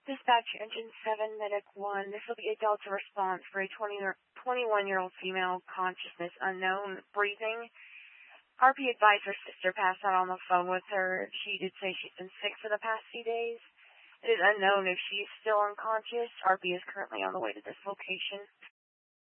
Dispatch Engine 7, Medic 1. This will be a Delta response for a 21-year-old female, consciousness unknown, breathing. RP advised her sister passed out on the phone with her. She did say she's been sick for the past few days. It is unknown if she is still unconscious. RP is currently on the way to this location.